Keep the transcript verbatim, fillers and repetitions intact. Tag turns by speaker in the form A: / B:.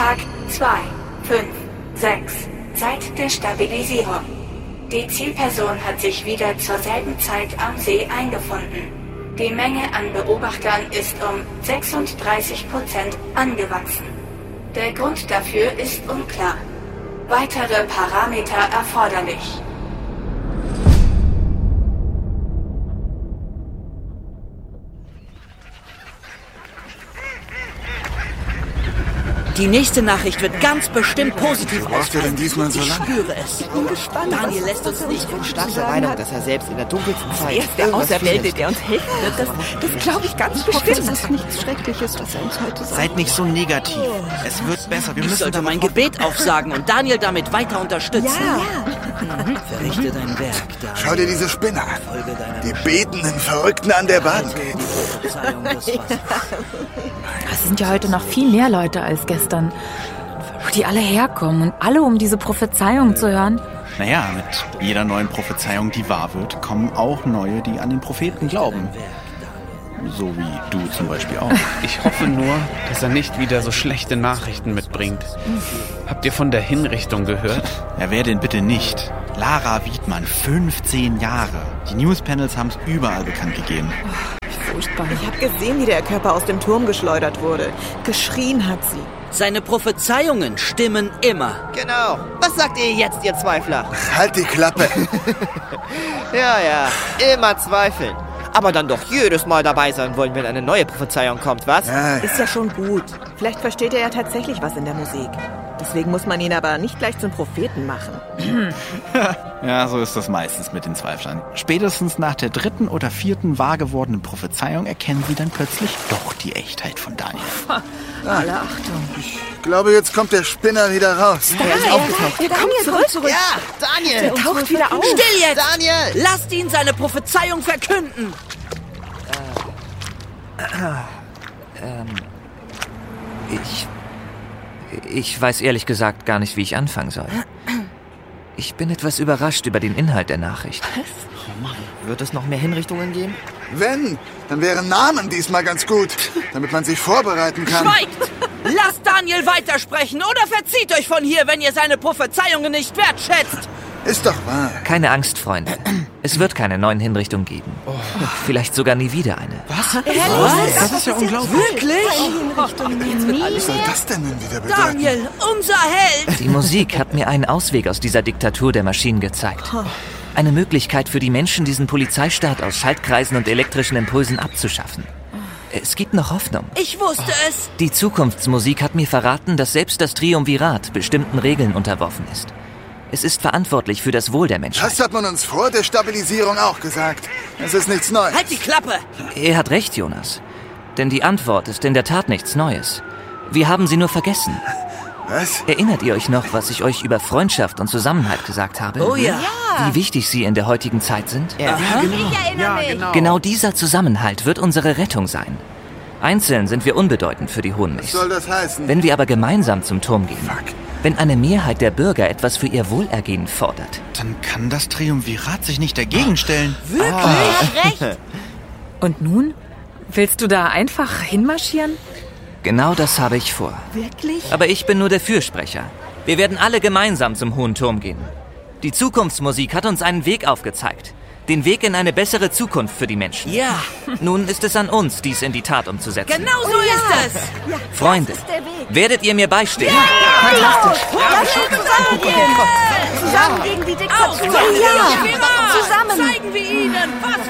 A: Tag zwei, fünf, sechs. Zeit der Stabilisierung. Die Zielperson hat sich wieder zur selben Zeit am See eingefunden. Die Menge an Beobachtern ist um sechsunddreißig Prozent angewachsen. Der Grund dafür ist unklar. Weitere Parameter erforderlich.
B: Die nächste Nachricht wird ganz bestimmt positiv ausfallen.
C: Braucht er denn diesmal so
B: Ich
C: lange?
B: spüre es.
D: Ich bin gespannt.
B: Daniel lässt uns nicht im Stich.
E: Ich bin der Meinung, dass er selbst in der dunkelsten Zeit
D: Er ist der
E: irgendwas
D: Auserwählte,
E: findet.
D: der uns helfen wird. Das, das glaube ich ganz
F: Ich hoffe,
D: bestimmt.
F: es ist nichts Schreckliches, was er uns heute sagt.
C: Seid nicht so negativ. Es wird besser. Wir
B: Ich
C: müssen
B: sollte mein
C: darauf
B: Gebet aufsagen und Daniel damit weiter unterstützen.
D: Ja.
B: Verrichte dein Werk, Daniel.
C: Schau dir diese Spinner an.
B: Folge deiner
C: Die betenden Verrückten an der Bank.
B: Verzeihung des Wassers.
G: Es sind ja heute noch viel mehr Leute als gestern, die alle herkommen und alle, um diese Prophezeiung zu hören.
C: Naja, mit jeder neuen Prophezeiung, die wahr wird, kommen auch neue, die an den Propheten glauben. So wie du zum Beispiel auch.
H: Ich hoffe nur, dass er nicht wieder so schlechte Nachrichten mitbringt. Habt ihr von der Hinrichtung gehört?
C: Ja, wer denn bitte nicht? Lara Wiedmann, fünfzehn Jahre. Die Newspanels haben es überall bekannt gegeben.
D: Furchtbar. Ich habe gesehen, wie der Körper aus dem Turm geschleudert wurde. Geschrien hat sie.
B: Seine Prophezeiungen stimmen immer.
E: Genau. Was sagt ihr jetzt, ihr Zweifler?
C: Halt die Klappe.
E: Ja, ja. Immer zweifeln. Aber dann doch jedes Mal dabei sein wollen, wenn eine neue Prophezeiung kommt, was?
C: Ja,
D: Ist ja schon gut. Vielleicht versteht er ja tatsächlich was in der Musik. Deswegen muss man ihn aber nicht gleich zum Propheten machen.
C: ja, so ist das meistens mit den Zweiflern. Spätestens nach der dritten oder vierten wahr gewordenen Prophezeiung erkennen sie dann plötzlich doch die Echtheit von Daniel.
G: Alle Achtung.
C: Ich glaube, jetzt kommt der Spinner wieder raus.
D: Da ist aufgetaucht.
G: Der kommt zurück. zurück.
E: Ja, Daniel!
D: Der taucht wieder auf.
B: Still jetzt!
E: Daniel!
B: Lasst ihn seine Prophezeiung verkünden!
I: Ich... Ich weiß ehrlich gesagt gar nicht, wie ich anfangen soll. Ich bin etwas überrascht über den Inhalt der Nachricht.
E: Wird es noch mehr Hinrichtungen geben?
C: Wenn, dann wären Namen diesmal ganz gut, damit man sich vorbereiten kann.
B: Schweigt! Lasst Daniel weitersprechen oder verzieht euch von hier, wenn ihr seine Prophezeiungen nicht wertschätzt!
C: Ist doch wahr.
I: Keine Angst, Freunde. Es wird keine neuen Hinrichtungen geben. Vielleicht sogar nie wieder eine.
C: Was? Das ist ja unglaublich.
B: Wirklich?
C: Was soll das denn nun wieder bedeuten?
B: Daniel, unser Held!
I: Die Musik hat mir einen Ausweg aus dieser Diktatur der Maschinen gezeigt. Eine Möglichkeit für die Menschen, diesen Polizeistaat aus Schaltkreisen und elektrischen Impulsen abzuschaffen. Es gibt noch Hoffnung.
B: Ich wusste es!
I: Die Zukunftsmusik hat mir verraten, dass selbst das Triumvirat bestimmten Regeln unterworfen ist. Es ist verantwortlich für das Wohl der Menschheit.
C: Das hat man uns vor der Stabilisierung auch gesagt. Es ist nichts Neues.
B: Halt die Klappe!
I: Er hat recht, Jonas. Denn die Antwort ist in der Tat nichts Neues. Wir haben sie nur vergessen.
C: Was?
I: Erinnert ihr euch noch, was ich euch über Freundschaft und Zusammenhalt gesagt habe?
B: Oh ja!
I: Wie wichtig sie in der heutigen Zeit sind?
E: Ja.
H: Ja, genau.
I: Genau dieser Zusammenhalt wird unsere Rettung sein. Einzeln sind wir unbedeutend für die Hohen
C: Was soll das heißen?
I: Wenn wir aber gemeinsam zum Turm gehen,
C: Fuck.
I: wenn eine Mehrheit der Bürger etwas für ihr Wohlergehen fordert,
C: Dann kann das Triumvirat sich nicht dagegen stellen.
B: Wirklich?
G: Und nun? Willst du da einfach hinmarschieren?
I: genau das habe ich vor.
D: Wirklich?
I: Aber ich bin nur der Fürsprecher. Wir werden alle gemeinsam zum Hohen Turm gehen. Die Zukunftsmusik hat uns einen Weg aufgezeigt. Den Weg in eine bessere Zukunft für die Menschen.
B: Ja,
I: Nun ist es an uns, dies in die Tat umzusetzen.
B: genau so ist es!
I: Freunde, werdet ihr mir beistehen?
D: Zusammen gegen die Diktatur.
B: Auf, ja.
D: Zusammen.
B: Zeigen wir ihnen, was